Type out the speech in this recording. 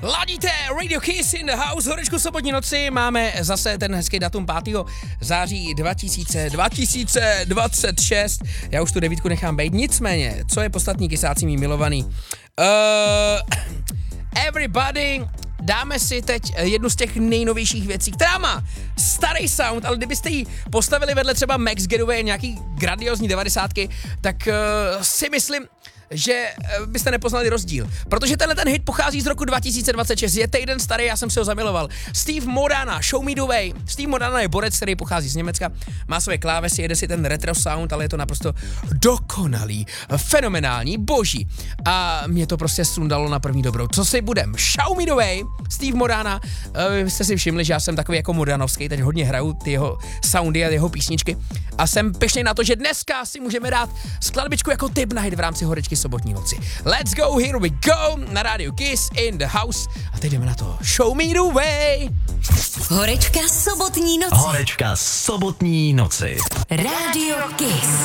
Ladíte Radio Kiss in the House, horečku sobotní noci, máme zase ten hezký datum 5. září 2026, já už tu 9 nechám bejt, nicméně, co je podstatný kysáci mý milovaný? Everybody, dáme si teď jednu z těch nejnovějších věcí, která má starý sound, ale kdybyste ji postavili vedle třeba Max Getaway nějaký grandiozní 90, tak si myslím, že byste nepoznali rozdíl. Protože tenhle ten hit pochází z roku 2026, je týden starý, já jsem si ho zamiloval. Steve Modana, Show Me The Way. Steve Modana je borec, který pochází z Německa, má své klávesy, jede si ten retro sound, ale je to naprosto dokonalý, fenomenální, boží. A mě to prostě sundalo na první dobrou. Co si budem? Show Me The Way, Steve Modana. Vy jste si všimli, že já jsem takový jako modanovský, teď hodně hraju ty jeho soundy a jeho písničky. A jsem pyšnej na to, že dneska si můžeme dát skladbičku jako tip na hit v rámci horečky sobotní noci. Let's go, here we go, na rádiu Kiss in the House. A teď jdeme na to. Show me the way. Horečka sobotní noci. Horečka sobotní noci. Rádio Kiss.